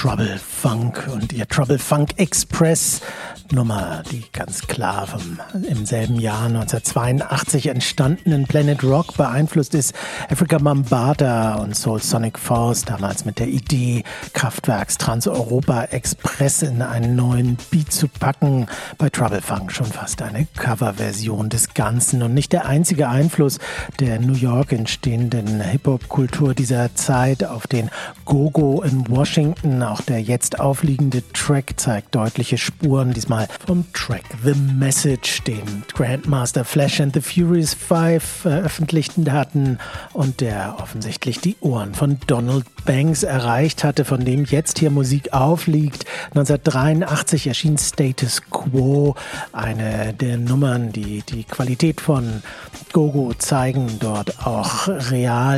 Trouble Funk und ihr Trouble Funk Express Nummer, die ganz klar vom im selben Jahr 1982 entstandenen Planet Rock beeinflusst ist. Afrika Bambaataa und Soul Sonic Force, damals mit der Idee, Kraftwerks Trans-Europa Express in einen neuen Beat zu packen. Bei Trouble Funk schon fast eine Coverversion des Ganzen und nicht der einzige Einfluss der New York entstehenden Hip-Hop-Kultur dieser Zeit auf den Go-Go in Washington. Auch der jetzt aufliegende Track zeigt deutliche Spuren, diesmal vom Track The Message, den Grandmaster Flash and the Furious Five veröffentlichten hatten und der offensichtlich die Ohren von Donald Banks erreicht hatte, von dem jetzt hier Musik aufliegt. 1983 erschien Status Quo, eine der Nummern, die die Qualität von Go-Go zeigen, dort auch real